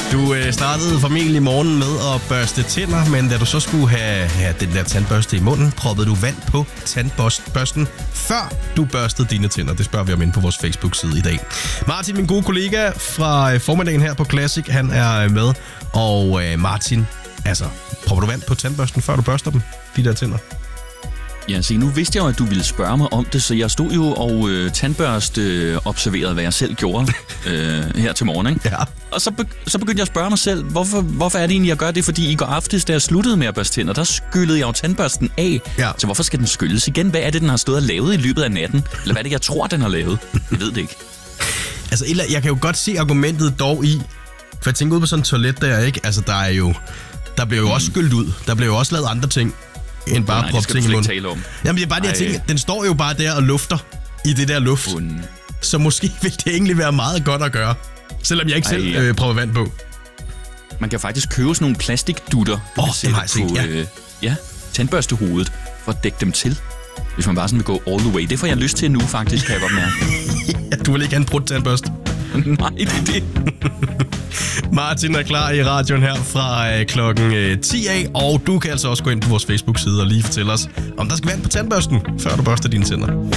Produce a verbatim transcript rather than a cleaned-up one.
Du øh, startede formentlig morgenen med at børste tænder, men da du så skulle have, have den der tandbørste i munden, proppede du vand på tandbørsten, før du børstede dine tænder. Det spørger vi om inde på vores Facebook-side i dag. Martin, min gode kollega fra formiddagen her på Classic, han er med. Og øh, Martin, altså, propper du vand på tandbørsten, før du børster dem, de der tænder? Ja, se, nu vidste jeg jo, at du ville spørge mig om det, så jeg stod jo og øh, tandbørste øh, observerede, hvad jeg selv gjorde øh, her til morgen, ikke? Ja. Og så, be- så begyndte jeg at spørge mig selv, hvorfor, hvorfor er det egentlig, jeg gør det? Fordi i går aftes, da jeg sluttede med at børste tænder, der skyllede jeg jo tandbørsten af. Ja. Så hvorfor skal den skylles igen? Hvad er det, den har stået og lavet i løbet af natten? Eller hvad er det, jeg tror, den har lavet? Jeg ved det ikke. Altså, jeg kan jo godt se argumentet dog i, for jeg tænker ud på sådan en toilet der, ikke? Altså, der er jo, der bliver jo mm. også skyllet ud. Der bliver jo også lavet andre ting, end bare Nej, proppe ting i munden. Om. Jamen, det er bare det, jeg tænker, den står jo bare der og lufter i det der luft. Bund. Så måske vil det egentlig være meget godt at gøre, selvom jeg ikke Ej, selv ja. øh, propper vand på. Man kan faktisk købe sådan nogle plastikdutter, du Åh, kan det sætte har jeg set, på ja. øh, ja, tandbørstehovedet, for at dække dem til. Hvis man bare sådan vil gå all the way. Det får jeg lyst til nu, faktisk, kan jeg godt mærke. Ja, du vil ikke have en brudt tandbørste. Nej, det er det. Martin er klar i radioen her fra øh, klokken øh, ti af, og du kan altså også gå ind på vores Facebook-side og lige fortælle os, om der skal vand på tandbørsten, før du børster dine tænder.